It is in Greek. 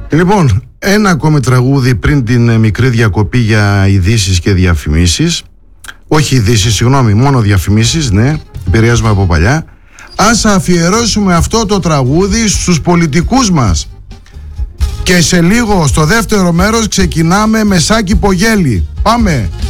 Λοιπόν, ένα ακόμη τραγούδι πριν την μικρή διακοπή για ειδήσεις και διαφημίσεις. Όχι ειδήσεις, συγγνώμη, μόνο διαφημίσεις, ναι, επηρεάζουμε από παλιά. Ας αφιερώσουμε αυτό το τραγούδι στους πολιτικούς μας. Και σε λίγο, στο δεύτερο μέρος, ξεκινάμε με Σάκη Πογέλη. Πάμε!